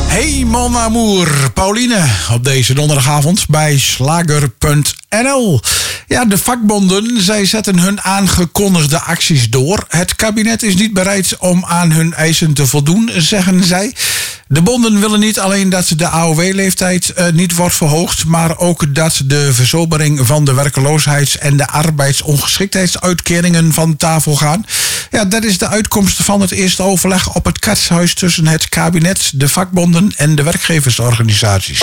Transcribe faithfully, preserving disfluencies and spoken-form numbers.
Hey mon amour, Pauline, op deze donderdagavond bij slager punt n l. Ja, de vakbonden, zij zetten hun aangekondigde acties door. Het kabinet is niet bereid om aan hun eisen te voldoen, zeggen zij. De bonden willen niet alleen dat de A O W-leeftijd uh, niet wordt verhoogd, maar ook dat de verzobering van de werkeloosheids- en de arbeidsongeschiktheidsuitkeringen van tafel gaan. Ja, dat is de uitkomst van het eerste overleg op het katshuis tussen het kabinet, de vakbonden en de werkgeversorganisaties.